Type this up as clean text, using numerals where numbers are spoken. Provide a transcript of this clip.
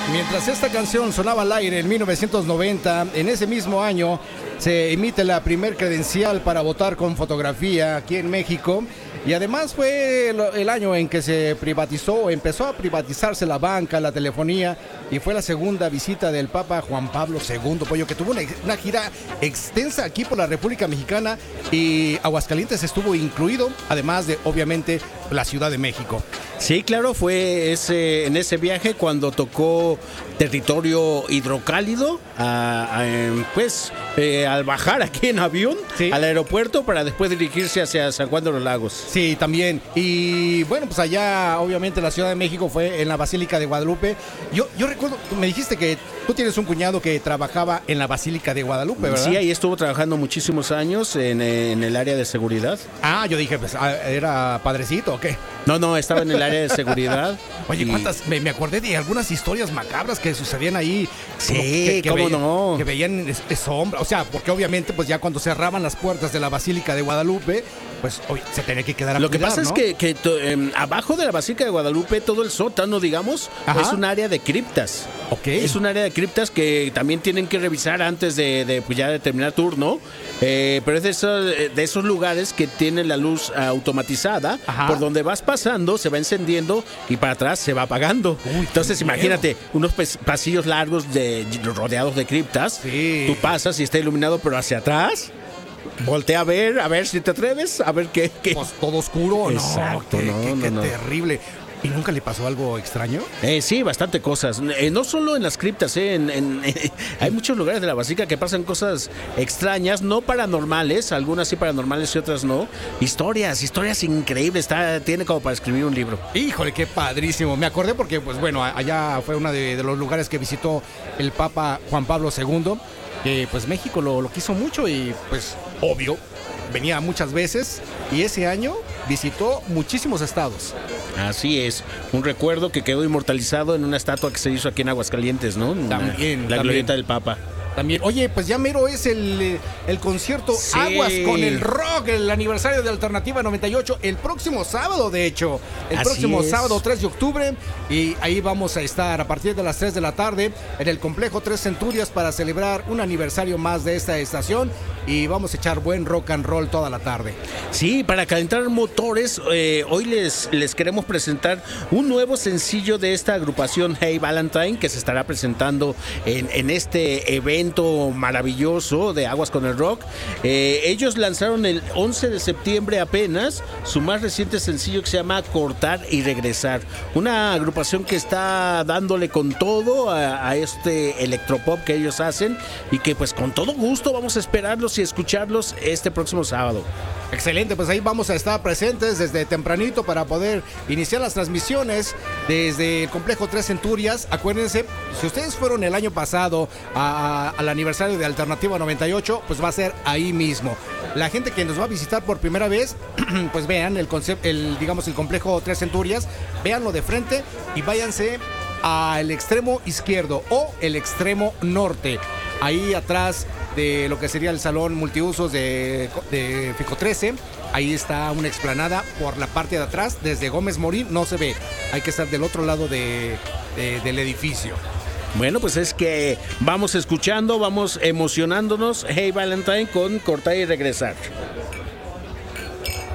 Mientras esta canción sonaba al aire en 1990, en ese mismo año se emite la primer credencial para votar con fotografía aquí en México. Y además fue el año en que se empezó a privatizarse la banca, la telefonía, y fue la segunda visita del Papa Juan Pablo II, Pollo, que tuvo una gira extensa aquí por la República Mexicana, y Aguascalientes estuvo incluido, además de, obviamente, la Ciudad de México. Sí, claro, fue en ese viaje cuando tocó territorio hidrocálido, al bajar aquí en avión, sí, al aeropuerto para después dirigirse hacia San Juan de los Lagos. Sí, también. Y bueno, pues allá obviamente la Ciudad de México fue en la Basílica de Guadalupe. Yo recuerdo, me dijiste que tú tienes un cuñado que trabajaba en la Basílica de Guadalupe, ¿verdad? Sí, ahí estuvo trabajando muchísimos años en el área de seguridad. Ah, yo dije, pues, ¿era padrecito o qué? No, estaba en el área de seguridad. Oye, ¿cuántas? Me acordé de algunas historias macabras que sucedían ahí. Sí, ¿cómo no? Que veían sombra, o sea, porque obviamente pues ya cuando cerraban las puertas de la Basílica de Guadalupe, pues se tenía que quedar a Lo que cuidar, pasa, ¿no?, es que abajo de la Basílica de Guadalupe, todo el sótano, digamos, es un área de criptas. Ok. Es un área de criptas que también tienen que revisar antes de pues ya de terminar turno. Pero es de esos lugares que tienen la luz automatizada. Ajá. Por donde vas pasando, se va encendiendo y para atrás se va apagando. Uy, entonces imagínate, unos pasillos largos rodeados de criptas. Sí. Tú pasas y está iluminado, pero hacia atrás voltea a ver si te atreves, a ver qué. Pues todo oscuro. Exacto, qué terrible. ¿Y nunca le pasó algo extraño? Sí, bastante cosas. No solo en las criptas, hay muchos lugares de la Basílica que pasan cosas extrañas, no paranormales, algunas sí paranormales y otras no. Historias increíbles, tiene como para escribir un libro. Híjole, qué padrísimo. Me acordé porque, pues bueno, allá fue uno de los lugares que visitó el Papa Juan Pablo II, que pues México lo quiso mucho y pues obvio, venía muchas veces y ese año visitó muchísimos estados. Así es, un recuerdo que quedó inmortalizado en una estatua que se hizo aquí en Aguascalientes, ¿no? También. La glorieta del Papa. También, oye, pues ya mero es el concierto, sí, Aguas con el Rock, el aniversario de Alternativa 98, el próximo sábado, de hecho, sábado 3 de octubre, y ahí vamos a estar a partir de las 3 de la tarde en el Complejo Tres Centurias para celebrar un aniversario más de esta estación, y vamos a echar buen rock and roll toda la tarde. Sí, para calentar motores, hoy les queremos presentar un nuevo sencillo de esta agrupación Hey Valentine, que se estará presentando en este evento maravilloso de Aguas con el Rock. Ellos lanzaron el 11 de septiembre apenas su más reciente sencillo que se llama Cortar y Regresar. Una agrupación que está dándole con todo a este electropop que ellos hacen y que pues con todo gusto vamos a esperarlos y escucharlos este próximo sábado. Excelente, pues ahí vamos a estar presentes desde tempranito para poder iniciar las transmisiones desde el Complejo Tres Centurias. Acuérdense, si ustedes fueron el año pasado al aniversario de Alternativa 98, pues va a ser ahí mismo. La gente que nos va a visitar por primera vez, pues vean el Complejo Tres Centurias, véanlo de frente y váyanse al extremo izquierdo o el extremo norte. Ahí atrás de lo que sería el salón multiusos de Fico 13, ahí está una explanada por la parte de atrás. Desde Gómez Morín no se ve, hay que estar del otro lado del edificio. Bueno, pues es que vamos escuchando, vamos emocionándonos. Hey Valentine con Cortar y Regresar.